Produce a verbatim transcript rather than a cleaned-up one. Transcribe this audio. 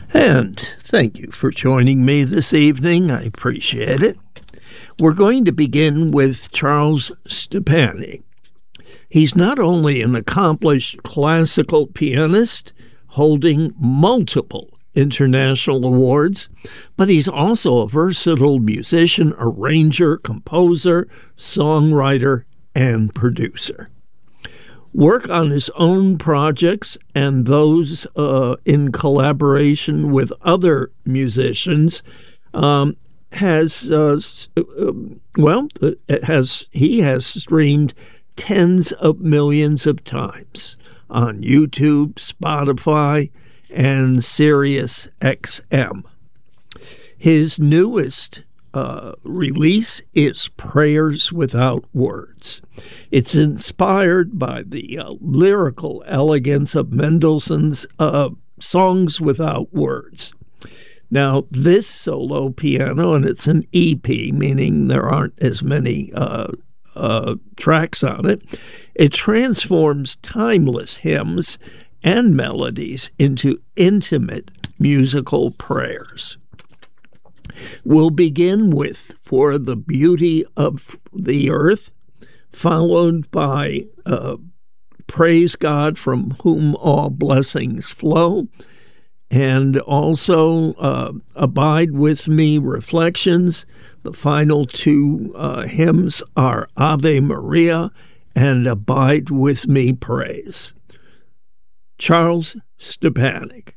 And thank you for joining me this evening. I appreciate it. We're going to begin with Charles Stepani. He's not only an accomplished classical pianist holding multiple international awards, but he's also a versatile musician, arranger, composer, songwriter, and producer. Work on his own projects and those uh, in collaboration with other musicians um, has, uh, well, it has he has streamed tens of millions of times on YouTube, Spotify, and Sirius X M. His newest uh, release is Prayers Without Words. It's inspired by the uh, lyrical elegance of Mendelssohn's uh, Songs Without Words. Now, this solo piano, and it's an E P, meaning there aren't as many uh, uh, tracks on it, it transforms timeless hymns and melodies into intimate musical prayers. We'll begin with For the Beauty of the Earth, followed by uh, Praise God from Whom All Blessings Flow, and also uh, Abide With Me Reflections. The final two uh, hymns are Ave Maria and Abide With Me Praise. Charles Stepani.